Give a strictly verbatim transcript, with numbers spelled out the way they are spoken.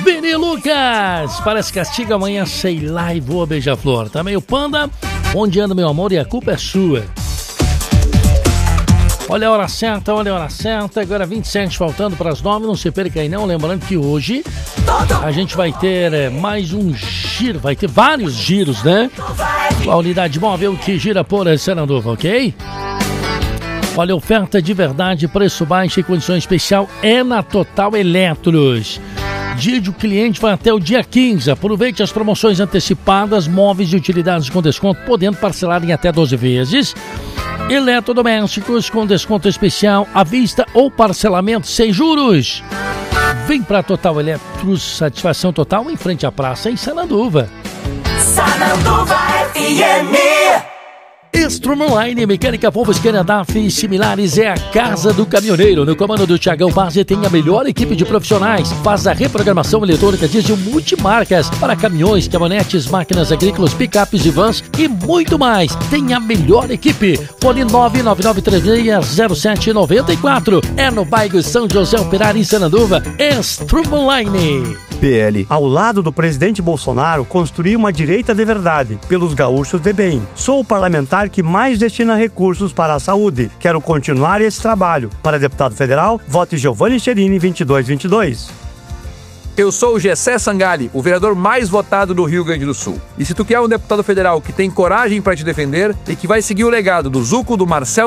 Vini Lucas, parece castigo amanhã, sei lá, e voa beija-flor. Também o Panda, onde anda meu amor e a culpa é sua. Olha a hora certa, olha a hora certa, agora vinte e sete faltando para as nove, não se perca aí não, lembrando que hoje a gente vai ter é, mais um giro, vai ter vários giros, né? A unidade móvel que gira por Sananduva, ok? Olha, oferta de verdade, preço baixo e condição especial é na Total Eletros. Dia do cliente vai até o dia quinze. Aproveite as promoções antecipadas, móveis e utilidades com desconto, podendo parcelar em até doze vezes. Eletrodomésticos com desconto especial à vista ou parcelamento sem juros. Vem para Total Eletros, satisfação total em frente à praça em Sananduva. Sananduva F M. Estrum Online, Mecânica Volkswagen, D A F e similares é a casa do caminhoneiro. No comando do Thiagão Base tem a melhor equipe de profissionais. Faz a reprogramação eletrônica diesel multimarcas para caminhões, caminhonetes, máquinas agrícolas, picapes e vans e muito mais. Tem a melhor equipe. Fone nove nove nove três seis zero sete nove quatro. É no bairro São José Operário em Sananduva. Estrum Online. P L, ao lado do presidente Bolsonaro, construir uma direita de verdade, pelos gaúchos de bem. Sou o parlamentar que mais destina recursos para a saúde. Quero continuar esse trabalho. Para deputado federal, vote Giovanni Cherini vinte e dois vinte e dois. Eu sou o Gessé Sangali, o vereador mais votado do Rio Grande do Sul. E se tu quer um deputado federal que tem coragem para te defender e que vai seguir o legado do Zuco, do Marcel